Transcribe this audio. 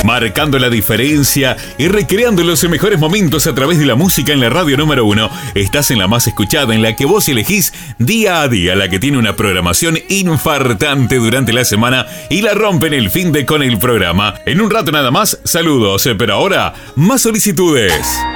marcando la diferencia y recreando los mejores momentos a través de la música en la radio número 1. Estás en la más escuchada, en la que vos elegís día a día, la que tiene una programación infartante durante la semana y la rompe en el fin de con el programa. En un rato nada más, saludos, pero ahora, más solicitudes.